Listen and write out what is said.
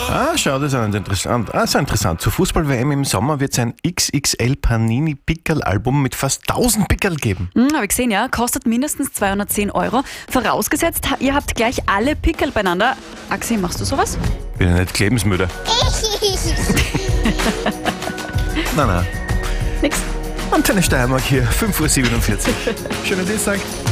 Ah, schau, das ist interessant. Ah, sehr interessant. Zur Fußball-WM im Sommer wird es ein XXL Panini Pickerl-Album mit fast 1000 Pickerl geben. Habe ich gesehen, ja. Kostet mindestens 210 €. Vorausgesetzt, ihr habt gleich alle Pickerl beieinander. Axel, machst du sowas? Bin ja nicht klebensmüde. Nein. Nix. Antenne Steiermark hier, 5:47 Uhr. Schönen Dienstag.